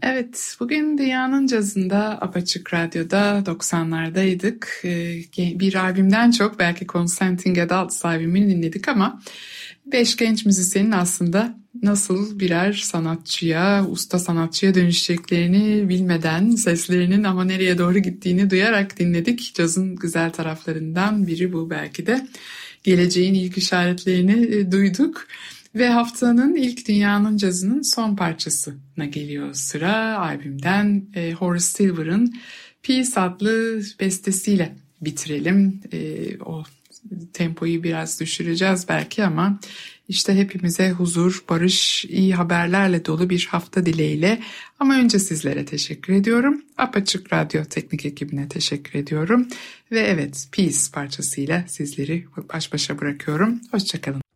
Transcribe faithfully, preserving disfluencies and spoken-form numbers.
Evet, bugün Dünyanın Cazı'nda Apaçık Radyo'da doksanlardaydık. Ee, bir albümden çok belki Consenting Adults albümünü dinledik ama beş genç müzisyenin aslında nasıl birer sanatçıya, usta sanatçıya dönüşeceklerini bilmeden seslerinin ama nereye doğru gittiğini duyarak dinledik. Cazın güzel taraflarından biri bu belki de. Geleceğin ilk işaretlerini e, duyduk. Ve haftanın ilk Dünyanın Cazı'nın son parçasına geliyor sıra. Albümden e, Horace Silver'ın Peace adlı bestesiyle bitirelim. E, o tempoyu biraz düşüreceğiz belki ama işte hepimize huzur, barış, iyi haberlerle dolu bir hafta dileğiyle. Ama önce sizlere teşekkür ediyorum. Apaçık Radyo teknik ekibine teşekkür ediyorum. Ve evet, Peace parçasıyla sizleri baş başa bırakıyorum. Hoşçakalın.